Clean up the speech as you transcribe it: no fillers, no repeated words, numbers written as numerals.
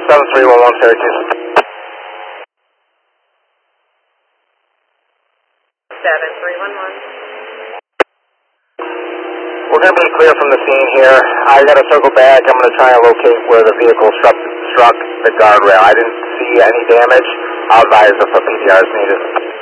7311 Syracuse. 7311. We're going to be clear from the scene here. I got to circle back. I'm going to try and locate where the vehicle struck the guardrail. I didn't see any damage. I'll advise if a PDR is needed.